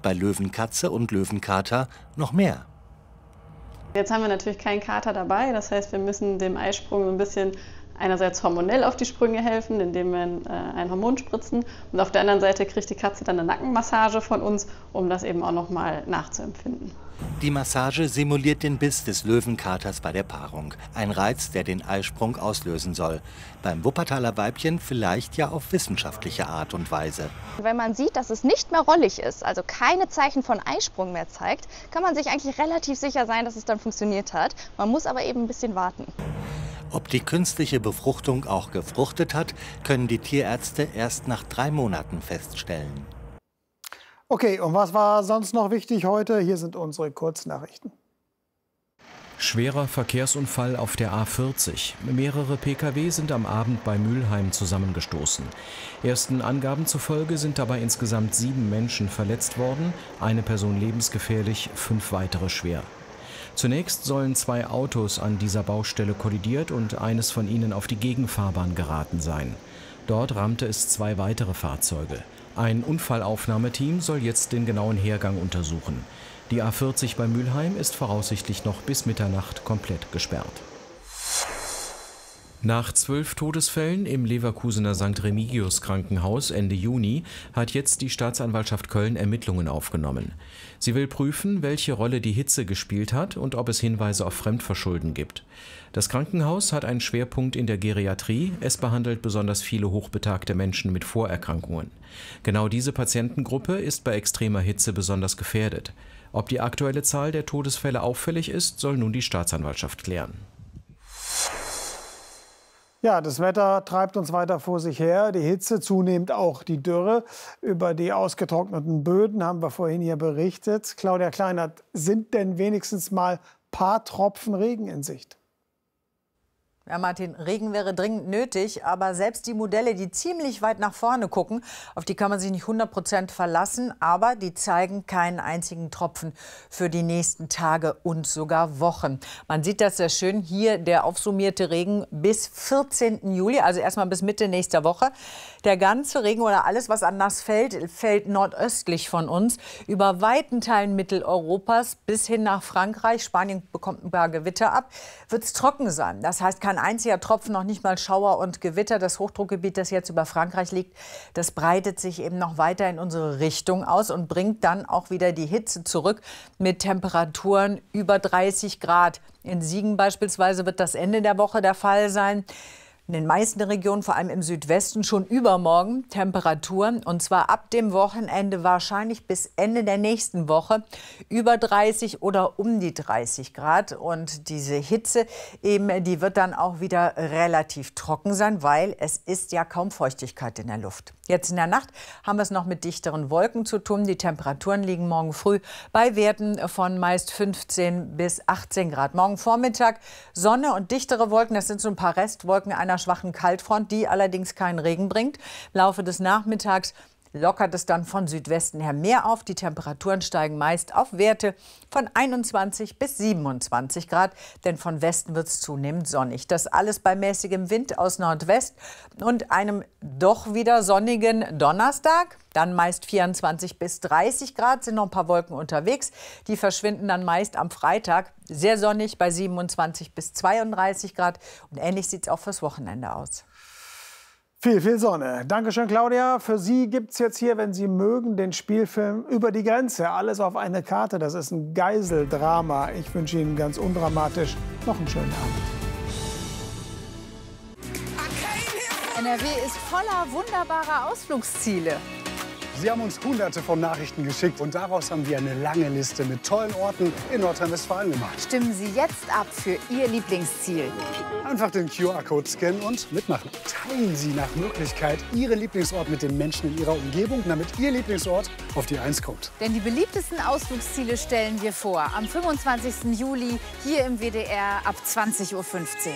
bei Löwenkatze und Löwenkater noch mehr. Jetzt haben wir natürlich keinen Kater dabei, das heißt, wir müssen dem Eisprung so ein bisschen einerseits hormonell auf die Sprünge helfen, indem wir ein Hormon spritzen, und auf der anderen Seite kriegt die Katze dann eine Nackenmassage von uns, um das eben auch noch mal nachzuempfinden. Die Massage simuliert den Biss des Löwenkaters bei der Paarung. Ein Reiz, der den Eisprung auslösen soll. Beim Wuppertaler Weibchen vielleicht ja auf wissenschaftliche Art und Weise. Wenn man sieht, dass es nicht mehr rollig ist, also keine Zeichen von Eisprung mehr zeigt, kann man sich eigentlich relativ sicher sein, dass es dann funktioniert hat. Man muss aber eben ein bisschen warten. Ob die künstliche Befruchtung auch gefruchtet hat, können die Tierärzte erst nach 3 Monaten feststellen. Okay, und was war sonst noch wichtig heute? Hier sind unsere Kurznachrichten. Schwerer Verkehrsunfall auf der A40. Mehrere Pkw sind am Abend bei Mülheim zusammengestoßen. Ersten Angaben zufolge sind dabei insgesamt 7 Menschen verletzt worden, eine Person lebensgefährlich, 5 weitere schwer. Zunächst sollen 2 Autos an dieser Baustelle kollidiert und eines von ihnen auf die Gegenfahrbahn geraten sein. Dort rammte es 2 weitere Fahrzeuge. Ein Unfallaufnahmeteam soll jetzt den genauen Hergang untersuchen. Die A40 bei Mülheim ist voraussichtlich noch bis Mitternacht komplett gesperrt. Nach 12 Todesfällen im Leverkusener St. Remigius Krankenhaus Ende Juni hat jetzt die Staatsanwaltschaft Köln Ermittlungen aufgenommen. Sie will prüfen, welche Rolle die Hitze gespielt hat und ob es Hinweise auf Fremdverschulden gibt. Das Krankenhaus hat einen Schwerpunkt in der Geriatrie. Es behandelt besonders viele hochbetagte Menschen mit Vorerkrankungen. Genau diese Patientengruppe ist bei extremer Hitze besonders gefährdet. Ob die aktuelle Zahl der Todesfälle auffällig ist, soll nun die Staatsanwaltschaft klären. Ja, das Wetter treibt uns weiter vor sich her. Die Hitze, zunehmend auch die Dürre. Über die ausgetrockneten Böden haben wir vorhin hier berichtet. Claudia Kleinert, sind denn wenigstens mal ein paar Tropfen Regen in Sicht? Ja, Martin, Regen wäre dringend nötig, aber selbst die Modelle, die ziemlich weit nach vorne gucken, auf die kann man sich nicht 100% verlassen, aber die zeigen keinen einzigen Tropfen für die nächsten Tage und sogar Wochen. Man sieht das sehr schön hier, der aufsummierte Regen bis 14. Juli, also erstmal bis Mitte nächster Woche. Der ganze Regen oder alles, was an nass fällt, fällt nordöstlich von uns, über weiten Teilen Mitteleuropas bis hin nach Frankreich. Spanien bekommt ein paar Gewitter ab, wird es trocken sein. Das heißt, kein einziger Tropfen, noch nicht mal Schauer und Gewitter. Das Hochdruckgebiet, das jetzt über Frankreich liegt, das breitet sich eben noch weiter in unsere Richtung aus und bringt dann auch wieder die Hitze zurück mit Temperaturen über 30 Grad. In Siegen beispielsweise wird das Ende der Woche der Fall sein. In den meisten Regionen, vor allem im Südwesten, schon übermorgen Temperaturen, und zwar ab dem Wochenende wahrscheinlich bis Ende der nächsten Woche über 30 oder um die 30 Grad. Und diese Hitze eben, die wird dann auch wieder relativ trocken sein, weil es ist ja kaum Feuchtigkeit in der Luft. Jetzt in der Nacht haben wir es noch mit dichteren Wolken zu tun. Die Temperaturen liegen morgen früh bei Werten von meist 15 bis 18 Grad. Morgen Vormittag Sonne und dichtere Wolken, das sind so ein paar Restwolken einer schwachen Kaltfront, die allerdings keinen Regen bringt. Im Laufe des Nachmittags lockert es dann von Südwesten her mehr auf. Die Temperaturen steigen meist auf Werte von 21 bis 27 Grad, denn von Westen wird es zunehmend sonnig. Das alles bei mäßigem Wind aus Nordwest und einem doch wieder sonnigen Donnerstag. Dann meist 24 bis 30 Grad, sind noch ein paar Wolken unterwegs. Die verschwinden dann meist am Freitag. Sehr sonnig bei 27 bis 32 Grad. Und ähnlich sieht es auch fürs Wochenende aus. Viel Sonne. Dankeschön, Claudia. Für Sie gibt es jetzt hier, wenn Sie mögen, den Spielfilm Über die Grenze. Alles auf eine Karte. Das ist ein Geiseldrama. Ich wünsche Ihnen ganz undramatisch noch einen schönen Abend. NRW ist voller wunderbarer Ausflugsziele. Sie haben uns Hunderte von Nachrichten geschickt und daraus haben wir eine lange Liste mit tollen Orten in Nordrhein-Westfalen gemacht. Stimmen Sie jetzt ab für Ihr Lieblingsziel. Einfach den QR-Code scannen und mitmachen. Teilen Sie nach Möglichkeit Ihren Lieblingsort mit den Menschen in Ihrer Umgebung, damit Ihr Lieblingsort auf die 1 kommt. Denn die beliebtesten Ausflugsziele stellen wir vor. Am 25. Juli hier im WDR ab 20:15 Uhr.